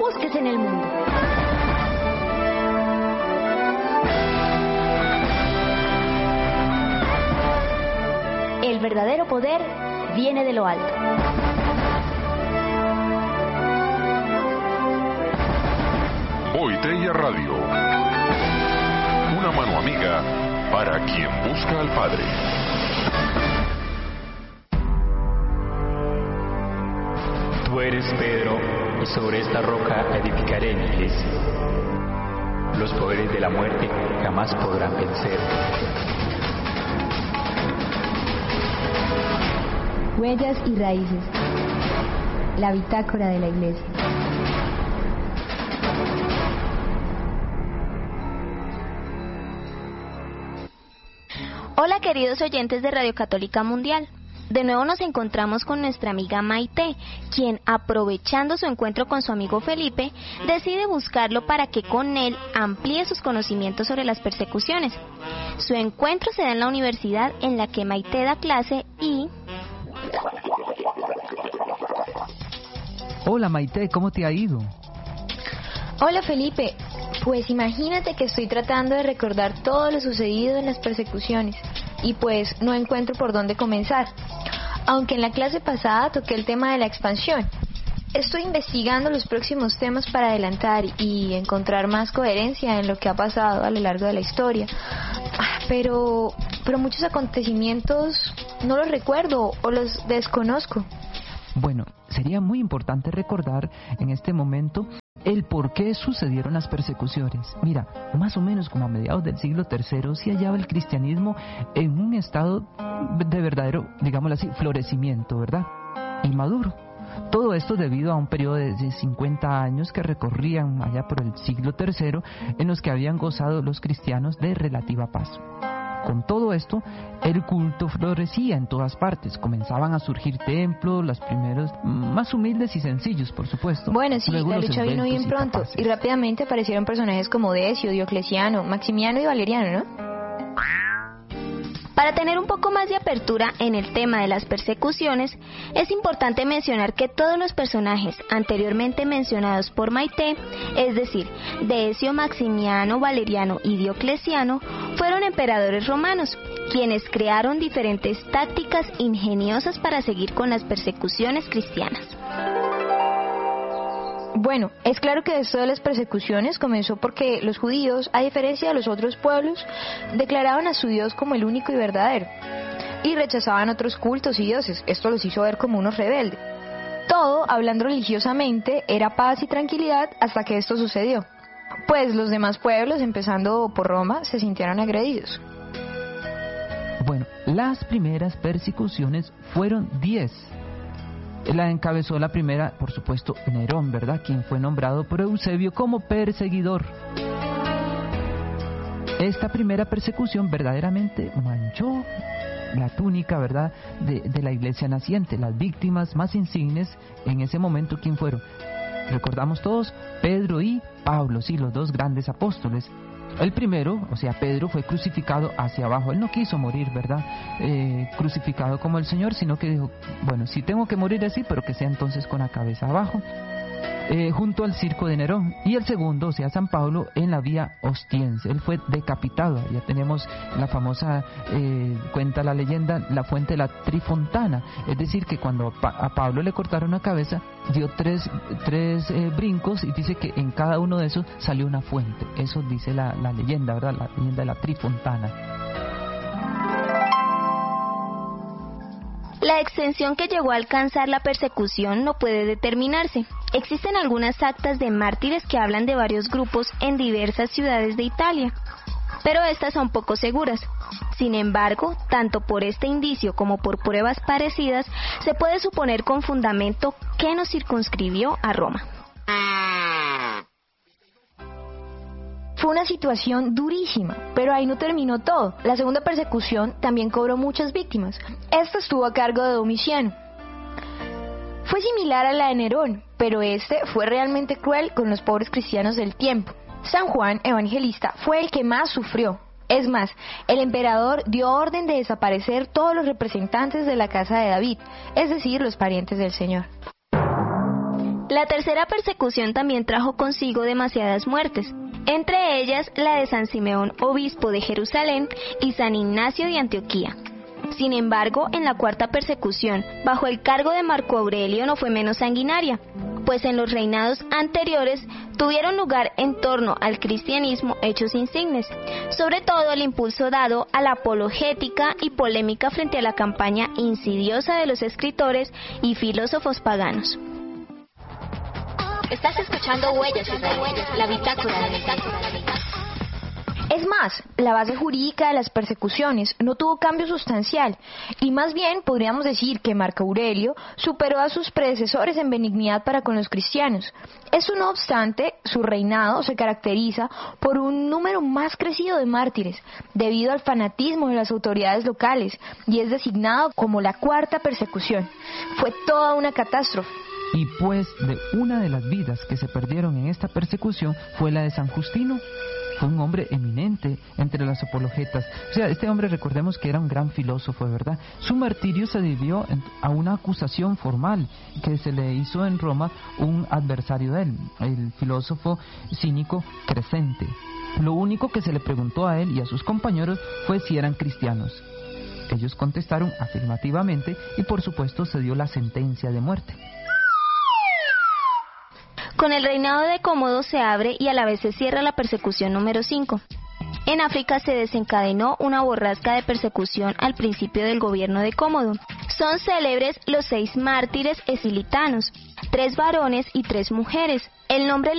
busques en el mundo. El verdadero poder viene de lo alto. Boitella Radio. Una mano amiga para quien busca al Padre. Tú eres Pedro, y sobre esta roca edificaré mi iglesia. Los poderes de la muerte jamás podrán vencer. Huellas y raíces. La bitácora de la iglesia. Hola queridos oyentes de Radio Católica Mundial. De nuevo nos encontramos con nuestra amiga Maite, quien, aprovechando su encuentro con su amigo Felipe, decide buscarlo para que con él amplíe sus conocimientos sobre las persecuciones. Su encuentro se da en la universidad en la que Maite da clase y... Hola Maite, ¿cómo te ha ido? Hola Felipe, pues imagínate que estoy tratando de recordar todo lo sucedido en las persecuciones y pues no encuentro por dónde comenzar, aunque en la clase pasada toqué el tema de la expansión. Estoy investigando los próximos temas para adelantar y encontrar más coherencia en lo que ha pasado a lo largo de la historia, pero muchos acontecimientos no los recuerdo o los desconozco. Bueno, sería muy importante recordar en este momento el por qué sucedieron las persecuciones. Mira, más o menos como a mediados del siglo III se hallaba el cristianismo en un estado de verdadero, digámoslo así, florecimiento, ¿verdad? Y maduro. Todo esto debido a un periodo de 50 años que recorrían allá por el siglo III, en los que habían gozado los cristianos de relativa paz. Con todo esto, el culto florecía en todas partes. Comenzaban a surgir templos, los primeros más humildes y sencillos, por supuesto. Bueno, sí, la lucha vino bien pronto y rápidamente aparecieron personajes como Decio, Diocleciano, Maximiano y Valeriano, ¿no? Para tener un poco más de apertura en el tema de las persecuciones, es importante mencionar que todos los personajes anteriormente mencionados por Maite, es decir, Decio, Maximiano, Valeriano y Diocleciano, fueron emperadores romanos, quienes crearon diferentes tácticas ingeniosas para seguir con las persecuciones cristianas. Bueno, es claro que esto de las persecuciones comenzó porque los judíos, a diferencia de los otros pueblos, declaraban a su Dios como el único y verdadero, y rechazaban otros cultos y dioses. Esto los hizo ver como unos rebeldes. Todo, hablando religiosamente, era paz y tranquilidad hasta que esto sucedió. Pues los demás pueblos, empezando por Roma, se sintieron agredidos. Bueno, las primeras persecuciones fueron 10. La encabezó la primera, por supuesto, Nerón, ¿verdad? Quien fue nombrado por Eusebio como perseguidor. Esta primera persecución verdaderamente manchó la túnica, ¿verdad?, de la iglesia naciente. Las víctimas más insignes en ese momento, ¿quién fueron? Recordamos todos, Pedro y Pablo, sí, los dos grandes apóstoles. El primero, o sea, Pedro, fue crucificado hacia abajo. Él no quiso morir, ¿verdad? Crucificado como el Señor, sino que dijo, bueno, sí tengo que morir así, pero que sea entonces con la cabeza abajo. Junto al circo de Nerón. Y el segundo, o sea, San Pablo, en la vía Ostiense. Él fue decapitado. Ya tenemos la famosa, cuenta la leyenda, la fuente de la Trifontana. Es decir, que cuando a Pablo le cortaron la cabeza, dio tres brincos y dice que en cada uno de esos salió una fuente. Eso dice la leyenda, ¿verdad? La leyenda de la Trifontana. La extensión que llegó a alcanzar la persecución no puede determinarse. Existen algunas actas de mártires que hablan de varios grupos en diversas ciudades de Italia, pero estas son poco seguras. Sin embargo, tanto por este indicio como por pruebas parecidas, se puede suponer con fundamento que nos circunscribió a Roma. Fue una situación durísima, pero ahí no terminó todo. La segunda persecución también cobró muchas víctimas. Esta estuvo a cargo de Domiciano. Fue similar a la de Nerón, pero este fue realmente cruel con los pobres cristianos del tiempo. San Juan Evangelista fue el que más sufrió. Es más, el emperador dio orden de desaparecer todos los representantes de la casa de David, es decir, los parientes del Señor. La tercera persecución también trajo consigo demasiadas muertes, entre ellas la de San Simeón, obispo de Jerusalén, y San Ignacio de Antioquía. Sin embargo, en la cuarta persecución, bajo el cargo de Marco Aurelio, no fue menos sanguinaria, pues en los reinados anteriores tuvieron lugar en torno al cristianismo hechos insignes, sobre todo el impulso dado a la apologética y polémica frente a la campaña insidiosa de los escritores y filósofos paganos. Estás escuchando Huellas, la bitácora de Es más, la base jurídica de las persecuciones no tuvo cambio sustancial, y más bien podríamos decir que Marco Aurelio superó a sus predecesores en benignidad para con los cristianos. Eso no obstante, su reinado se caracteriza por un número más crecido de mártires, debido al fanatismo de las autoridades locales, y es designado como la cuarta persecución. Fue toda una catástrofe. Y pues de una de las vidas que se perdieron en esta persecución fue la de San Justino. Fue un hombre eminente entre las apologetas. O sea, este hombre, recordemos que era un gran filósofo, ¿verdad? Su martirio se debió a una acusación formal que se le hizo en Roma un adversario de él, el filósofo cínico Crescente. Lo único que se le preguntó a él y a sus compañeros fue si eran cristianos. Ellos contestaron afirmativamente y por supuesto se dio la sentencia de muerte. Con el reinado de Cómodo se abre y a la vez se cierra la persecución número 5. En África se desencadenó una borrasca de persecución al principio del gobierno de Cómodo. Son célebres los 6 mártires esilitanos, 3 varones y 3 mujeres. El nombre